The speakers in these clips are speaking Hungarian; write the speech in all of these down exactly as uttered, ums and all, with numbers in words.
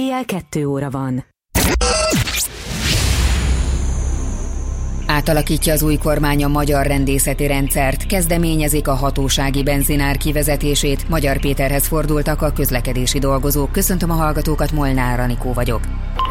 Éjjel kettő óra van. Átalakítja az új kormány a magyar rendészeti rendszert, kezdeményezik a hatósági benzinár kivezetését. Magyar Péterhez fordultak a közlekedési dolgozók. Köszöntöm a hallgatókat, Molnár Anikó vagyok.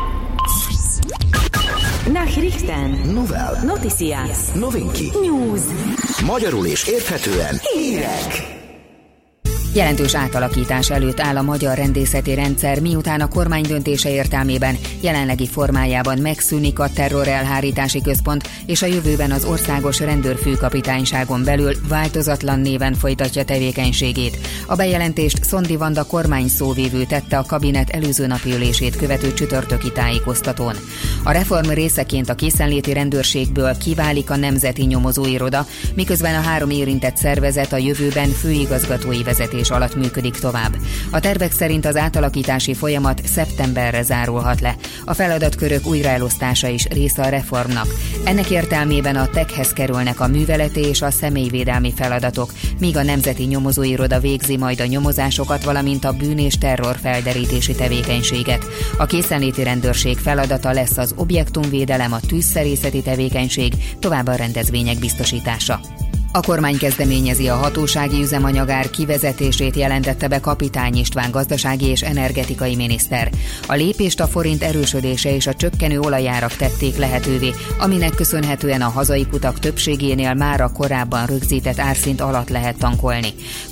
Nachrichten. Novel. Noticias. Novinki. News. Magyarul és érthetően. Hírek. Jelentős átalakítás előtt áll a magyar rendészeti rendszer, miután a kormány döntése értelmében jelenlegi formájában megszűnik a terrorelhárítási központ, és a jövőben az országos rendőrfőkapitányságon belül változatlan néven folytatja tevékenységét. A bejelentést Szondi Vanda kormány szóvivő tette a kabinet előző napi ülését követő csütörtöki tájékoztatón. A reform részeként a készenléti rendőrségből kiválik a Nemzeti Nyomozóiroda, miközben a három érintett szervezet a jövőben főigazgatói vezetés alatt működik tovább. A tervek szerint az átalakítási folyamat szeptemberre zárulhat le. A feladatkörök újraelosztása is része a reformnak. Ennek értelmében a tekhez kerülnek a műveleti és a személyvédelmi feladatok, míg a Nemzeti Nyomozóiroda végzi majd a nyomozásokat, valamint a bűn- és terrorfelderítési tevékenységet. A készenléti rendőrség feladata lesz az objektumvédelem, a tűzszerészeti tevékenység, továbbá a rendezvények biztosítása. A kormány kezdeményezi a hatósági üzemanyagár kivezetését, jelentette be Kapitány István gazdasági és energetikai miniszter. A lépést a forint erősödése és a csökkenő olajárak tették lehetővé, aminek köszönhetően a hazai kutak többségénél már a korábban rögzített árszint alatt lehet tankolni.